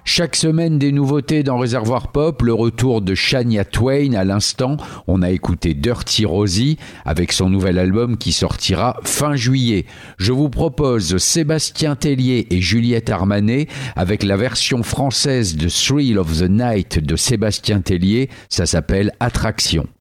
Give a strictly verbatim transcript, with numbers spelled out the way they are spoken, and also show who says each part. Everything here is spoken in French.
Speaker 1: Chaque semaine, des nouveautés dans Réservoir Pop, le retour de Shania Twain à l'instant. On a écouté Dirty Rosie avec son nouvel album qui sortira fin juillet. Je vous propose Sébastien Tellier et Juliette Armanet avec la version française de Thrill of the Night de Sébastien Tellier. Ça s'appelle Attraction.